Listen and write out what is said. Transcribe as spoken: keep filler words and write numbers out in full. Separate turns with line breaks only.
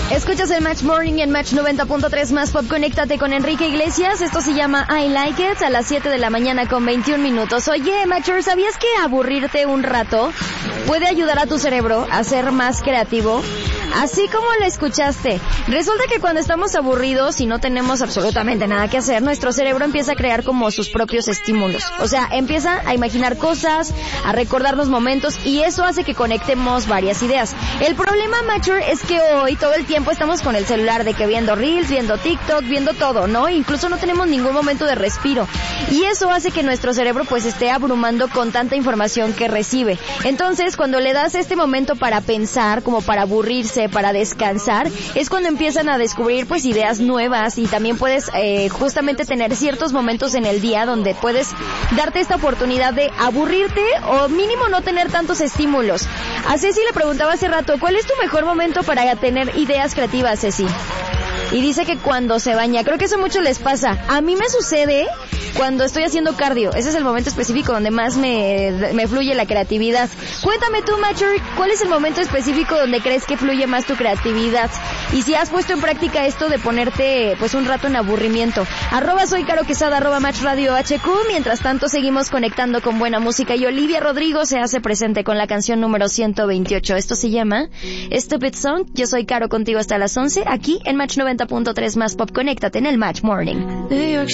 Escuchas el Match Morning en Match noventa punto tres más Pop. Conéctate con Enrique Iglesias. Esto se llama I Like It a las siete de la mañana con veintiún minutos. Oye, Matcher, ¿sabías que aburrirte un rato puede ayudar a tu cerebro a ser más creativo? Así como lo escuchaste. Resulta que cuando estamos aburridos y no tenemos absolutamente nada que hacer, nuestro cerebro empieza a crear como sus propios estímulos. O sea, empieza a imaginar cosas, a recordarnos momentos, y eso hace que conectemos varias ideas. El problema, Matcher, es que hoy todo el tiempo estamos con el celular, de que viendo Reels, viendo TikTok, viendo todo, ¿no? Incluso no tenemos ningún momento de respiro. Y eso hace que nuestro cerebro pues esté abrumando con tanta información que recibe. Entonces, cuando le das este momento para pensar, como para aburrirse, para descansar, es cuando empiezan a descubrir pues ideas nuevas, y también puedes eh, justamente tener ciertos momentos en el día donde puedes darte esta oportunidad de aburrirte o mínimo no tener tantos estímulos. A Ceci le preguntaba hace rato, ¿cuál es tu mejor momento para tener ideas creativas, Ceci? Y dice que cuando se baña. Creo que eso a muchos les pasa. A mí me sucede cuando estoy haciendo cardio. Ese es el momento específico donde más me, me fluye la creatividad. Cuéntame tú, Matcher, ¿cuál es el momento específico donde crees que fluye más tu creatividad? Y si has puesto en práctica esto de ponerte pues un rato en aburrimiento. Arroba soy Caro Quesada, arroba Match Radio H Q. Mientras tanto seguimos conectando con buena música y Olivia Rodrigo se hace presente con la canción número ciento veintiocho. Esto se llama Stupid Song. Yo soy Caro, contigo hasta las once, aquí en Match noventa punto tres más Pop. Conéctate en el Match Morning.